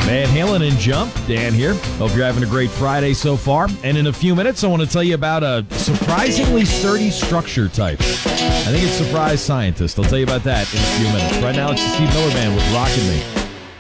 Van Halen and Jump. Dan here. Hope you're having a great Friday so far. And in a few minutes, I want to tell you about a surprisingly sturdy structure type. I think it's Surprise Scientist. I'll tell you about that in a few minutes. Right now, it's the Steve Miller Band with Rockin' Me.